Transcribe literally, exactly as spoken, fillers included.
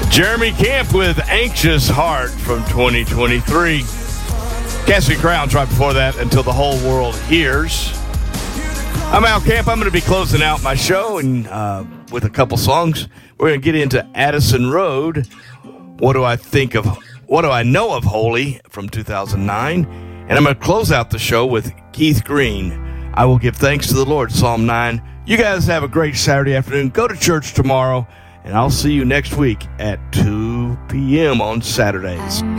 Jeremy Camp with Anxious Heart from twenty twenty-three. Casting Crowns right before that, Until the Whole World Hears. I'm Al Camp. I'm going to be closing out my show and uh, with a couple songs. We're going to get into Addison Road. What do I think of, what do I know of Holy from two thousand nine? And I'm going to close out the show with Keith Green. I will give thanks to the Lord, Psalm nine. You guys have a great Saturday afternoon. Go to church tomorrow, and I'll see you next week at two p.m. on Saturdays.